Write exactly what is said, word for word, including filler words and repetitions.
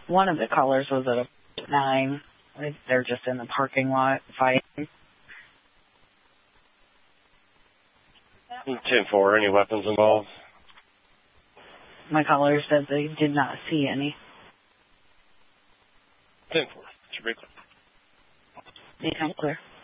One of the callers was at a nine. I think they're just in the parking lot fighting. ten four, any weapons involved? My caller said they did not see any. ten four, should be clear. You sound clear.